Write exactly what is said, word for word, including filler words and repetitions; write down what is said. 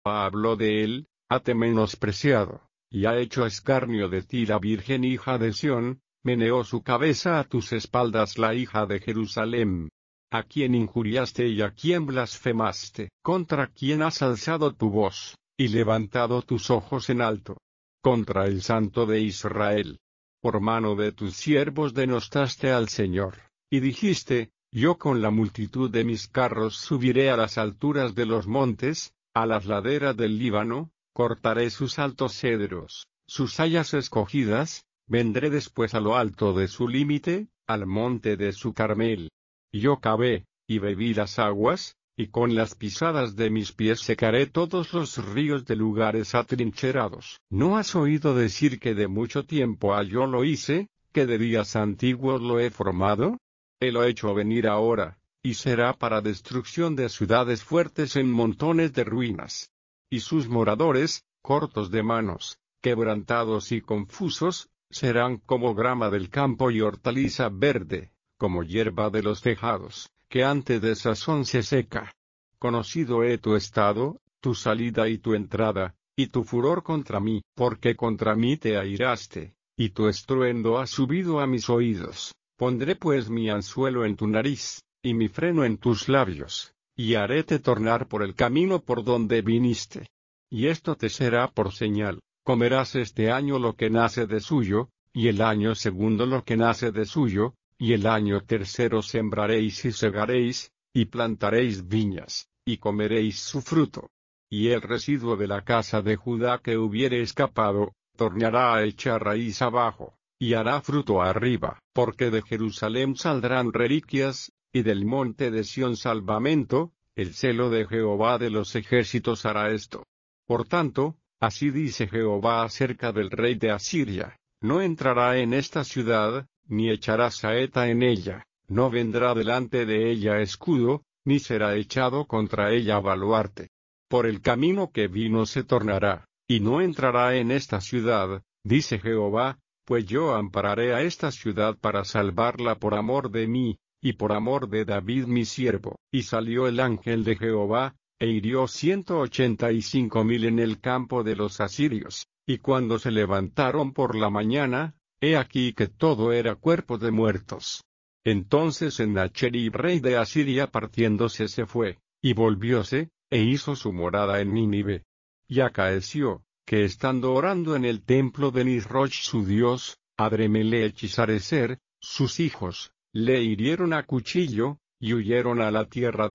Jehová habló de él, hate menospreciado, y ha hecho escarnio de ti la virgen hija de Sión, meneó su cabeza a tus espaldas la hija de Jerusalén. ¿A quién injuriaste y a quién blasfemaste? ¿Contra quién has alzado tu voz, y levantado tus ojos en alto? Contra el Santo de Israel. Por mano de tus siervos denostaste al Señor, y dijiste, yo con la multitud de mis carros subiré a las alturas de los montes, a las laderas del Líbano, cortaré sus altos cedros, sus hayas escogidas, vendré después a lo alto de su límite, al monte de su Carmel. Yo cavé, y bebí las aguas, y con las pisadas de mis pies secaré todos los ríos de lugares atrincherados. ¿No has oído decir que de mucho tiempo ha yo lo hice, que de días antiguos lo he formado? He lo hecho venir ahora, y será para destrucción de ciudades fuertes en montones de ruinas. Y sus moradores, cortos de manos, quebrantados y confusos, serán como grama del campo y hortaliza verde, como hierba de los tejados, que antes de sazón se seca. Conocido he tu estado, tu salida y tu entrada, y tu furor contra mí, porque contra mí te airaste, y tu estruendo ha subido a mis oídos. Pondré pues mi anzuelo en tu nariz, y mi freno en tus labios, y haréte tornar por el camino por donde viniste. Y esto te será por señal, comerás este año lo que nace de suyo, y el año segundo lo que nace de suyo, y el año tercero sembraréis y segaréis, y plantaréis viñas, y comeréis su fruto. Y el residuo de la casa de Judá que hubiere escapado, tornará a echar raíz abajo, y hará fruto arriba, porque de Jerusalén saldrán reliquias, y del monte de Sión salvamento, el celo de Jehová de los ejércitos hará esto. Por tanto, así dice Jehová acerca del rey de Asiria, no entrará en esta ciudad, ni echará saeta en ella, no vendrá delante de ella escudo, ni será echado contra ella baluarte. Por el camino que vino se tornará, y no entrará en esta ciudad, dice Jehová, pues yo ampararé a esta ciudad para salvarla por amor de mí, y por amor de David mi siervo. Y salió el ángel de Jehová, e hirió ciento ochenta y cinco mil en el campo de los asirios, y cuando se levantaron por la mañana, he aquí que todo era cuerpo de muertos. Entonces Sennacherib rey de Asiria partiéndose se fue, y volvióse, e hizo su morada en Nínive. Y acaeció, que estando orando en el templo de Nisroch su dios, Adremelech y Sarecer, sus hijos, le hirieron a cuchillo, y huyeron a la tierra